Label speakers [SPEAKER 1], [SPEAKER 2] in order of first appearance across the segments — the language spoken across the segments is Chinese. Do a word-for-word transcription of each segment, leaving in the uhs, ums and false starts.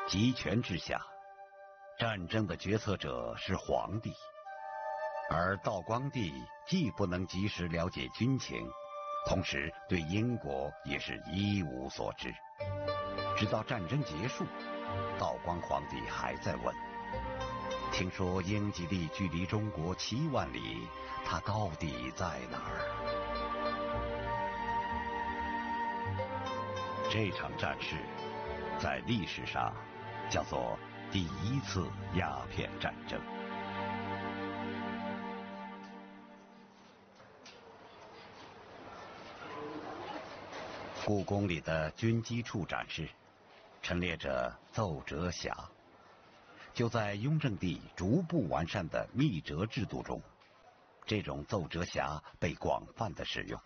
[SPEAKER 1] 集权之下，战争的决策者是皇帝，而道光帝既不能及时了解军情，同时对英国也是一无所知。直到战争结束，道光皇帝还在问：听说英吉利距离中国七万里，它到底在哪儿？这场战事在历史上叫做第一次鸦片战争。故宫里的军机处展示陈列着奏折匣，就在雍正帝逐步完善的密折制度中，这种奏折匣被广泛的使用。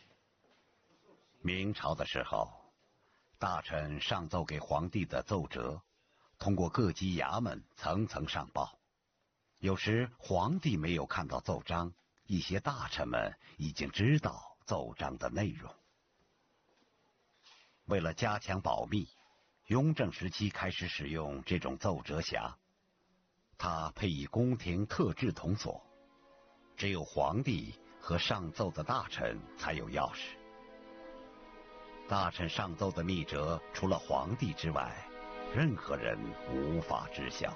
[SPEAKER 1] 明朝的时候，大臣上奏给皇帝的奏折，通过各级衙门层层上报。有时皇帝没有看到奏章，一些大臣们已经知道奏章的内容。为了加强保密，雍正时期开始使用这种奏折匣，它配以宫廷特制铜锁，只有皇帝和上奏的大臣才有钥匙。大臣上奏的密折，除了皇帝之外，任何人无法知晓。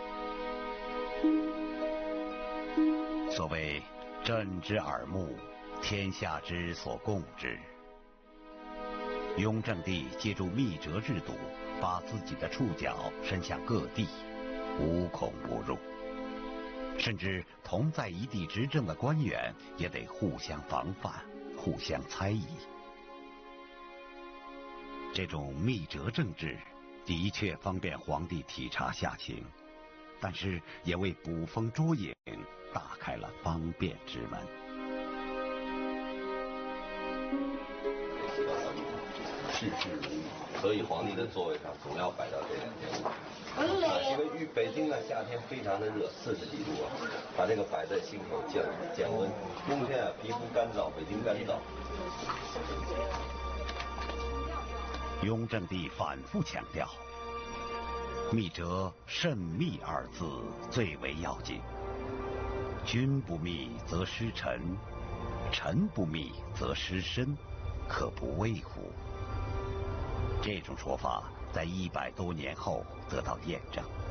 [SPEAKER 1] 所谓朕之耳目，天下之所共知。雍正帝借助密折制度，把自己的触角伸向各地，无孔不入。甚至同在一地执政的官员也得互相防范，互相猜疑。这种密折政治的确方便皇帝体察下情，但是也为捕风捉影打开了方便之门。
[SPEAKER 2] 事事如意，所以皇帝的座位上总要摆到这两件物。很美。因为于北京呢，夏天非常的热，四十几度啊，把这个摆在心口降降温。冬天啊，皮肤干燥，北京干燥。
[SPEAKER 1] 雍正帝反复强调，密折慎密二字最为要紧。君不密则失臣，臣不密则失身，可不畏乎？这种说法在一百多年后得到验证。